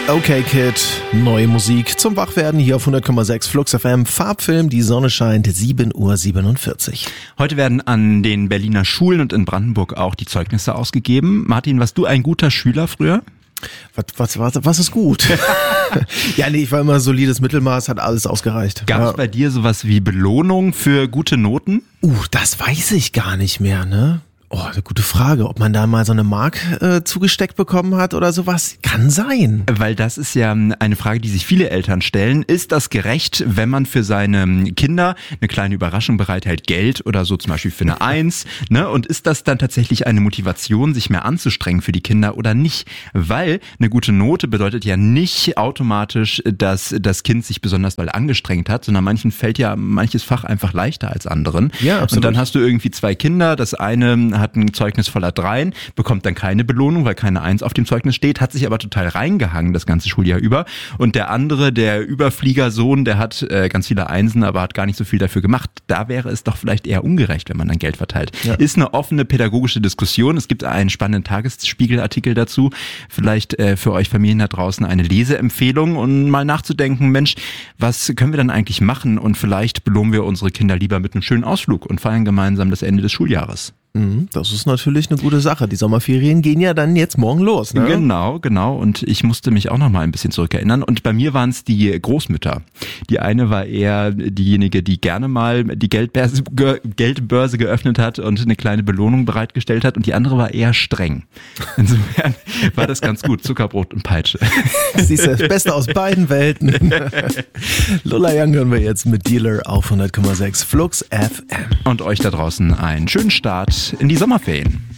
Okay Kid, neue Musik zum Wachwerden hier auf 100,6 Flux FM. Farbfilm, die Sonne scheint, 7:47 Uhr. Heute werden an den Berliner Schulen und in Brandenburg auch die Zeugnisse ausgegeben. Martin, warst du ein guter Schüler früher? Was ist gut? Ja, nee, ich war immer solides Mittelmaß, hat alles ausgereicht. Gab es bei dir sowas wie Belohnung für gute Noten? Das weiß ich gar nicht mehr, ne? Oh, eine gute Frage, ob man da mal so eine Mark zugesteckt bekommen hat oder sowas. Kann sein. Weil das ist ja eine Frage, die sich viele Eltern stellen. Ist das gerecht, wenn man für seine Kinder eine kleine Überraschung bereithält, Geld oder so zum Beispiel für eine 1, ne? Und ist das dann tatsächlich eine Motivation, sich mehr anzustrengen für die Kinder oder nicht? Weil eine gute Note bedeutet ja nicht automatisch, dass das Kind sich besonders doll angestrengt hat, sondern manchen fällt ja manches Fach einfach leichter als anderen. Ja, absolut. Und dann hast du irgendwie 2 Kinder, das eine hat ein Zeugnis voller 3, bekommt dann keine Belohnung, weil keine 1 auf dem Zeugnis steht, hat sich aber total reingehangen das ganze Schuljahr über. Und der andere, der Überfliegersohn, der hat ganz viele Einsen, aber hat gar nicht so viel dafür gemacht. Da wäre es doch vielleicht eher ungerecht, wenn man dann Geld verteilt. Ja. Ist eine offene pädagogische Diskussion. Es gibt einen spannenden Tagesspiegelartikel dazu. Vielleicht für euch Familien da draußen eine Leseempfehlung und mal nachzudenken, Mensch, was können wir dann eigentlich machen? Und vielleicht belohnen wir unsere Kinder lieber mit einem schönen Ausflug und feiern gemeinsam das Ende des Schuljahres. Das ist natürlich eine gute Sache. Die Sommerferien gehen ja dann jetzt morgen los, ne? Genau. Und ich musste mich auch noch mal ein bisschen zurückerinnern. Und bei mir waren es die Großmütter. Die eine war eher diejenige, die gerne mal die Geldbörse geöffnet hat und eine kleine Belohnung bereitgestellt hat. Und die andere war eher streng. Insofern war das ganz gut. Zuckerbrot und Peitsche. Siehst du, das Beste aus beiden Welten. Lola Young hören wir jetzt mit Dealer auf 100,6 Flux FM. Und euch da draußen einen schönen Start in die Sommerferien.